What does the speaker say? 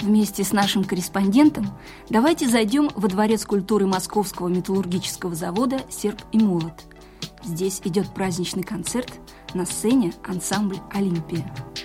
Вместе с нашим корреспондентом давайте зайдем во Дворец культуры Московского металлургического завода «Серп и молот». Здесь идет праздничный концерт, на сцене ансамбль «Олимпия».